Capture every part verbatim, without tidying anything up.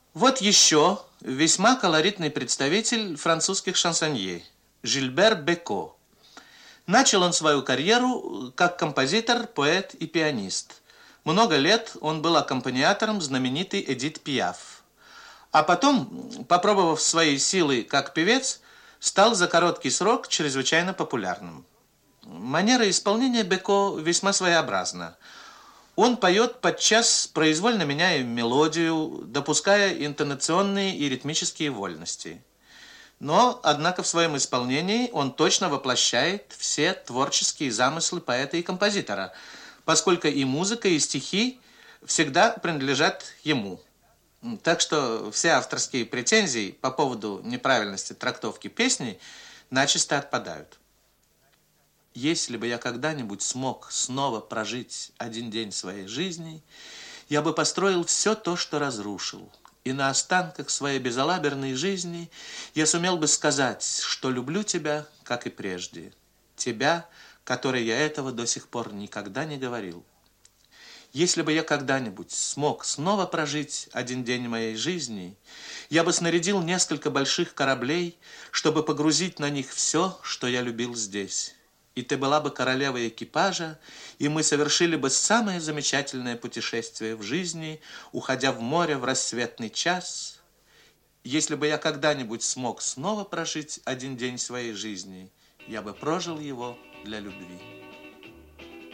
Вот еще весьма колоритный представитель французских шансонье – Жильбер Беко. Начал он свою карьеру как композитор, поэт и пианист. Много лет он был аккомпаниатором знаменитой Эдит Пиаф. А потом, попробовав свои силы как певец, стал за короткий срок чрезвычайно популярным. Манера исполнения Беко весьма своеобразна. Он поет подчас произвольно меняя мелодию, допуская интонационные и ритмические вольности. Но, однако, в своем исполнении он точно воплощает все творческие замыслы поэта и композитора, поскольку и музыка, и стихи всегда принадлежат ему. Так что все авторские претензии по поводу неправильности трактовки песни начисто отпадают. Если бы я когда-нибудь смог снова прожить один день своей жизни, я бы построил все то, что разрушил. И на останках своей безалаберной жизни я сумел бы сказать, что люблю тебя, как и прежде. Тебя, которой я этого до сих пор никогда не говорил. Если бы я когда-нибудь смог снова прожить один день моей жизни, я бы снарядил несколько больших кораблей, чтобы погрузить на них все, что я любил здесь. И ты была бы королевой экипажа, и мы совершили бы самое замечательное путешествие в жизни, уходя в море в рассветный час. Если бы я когда-нибудь смог снова прожить один день своей жизни, я бы прожил его для любви.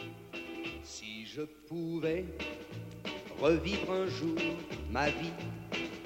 Si je pouvais revivre un jour ma vie